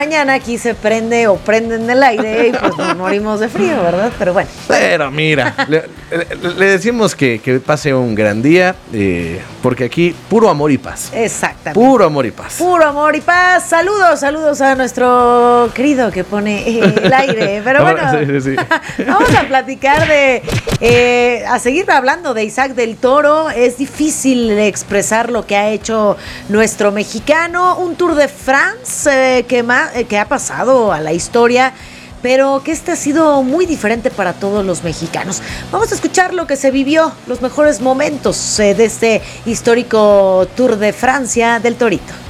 Mañana aquí se prende o prenden el aire y pues nos morimos de frío, ¿verdad? Pero bueno. Pero mira, le decimos que pase un gran día, porque aquí puro amor y paz. Exactamente. Puro amor y paz. Puro amor y paz. Saludos a nuestro querido que pone el aire. Pero bueno, sí. Vamos a platicar a seguir hablando de Isaac del Toro. Es difícil expresar lo que ha hecho nuestro mexicano. Un Tour de France que ha pasado a la historia, pero que ha sido muy diferente para todos los mexicanos. Vamos a escuchar lo que se vivió, los mejores momentos de este histórico Tour de Francia del Torito.